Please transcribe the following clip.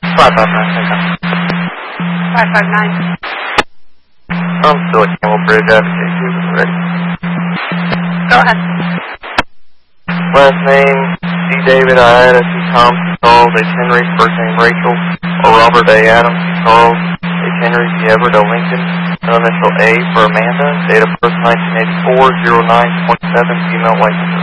559. 559. I'm still at Camel Bridge Advocate. He was ready. Go ahead. Last name, C. David, Ida, C. Tom, C. Charles, H. Henry, first name Rachel, or Robert A. Adams, C. Charles, H. Henry, C. Everett, O. Lincoln, initial A for Amanda, date of birth 1984, 0927, female, license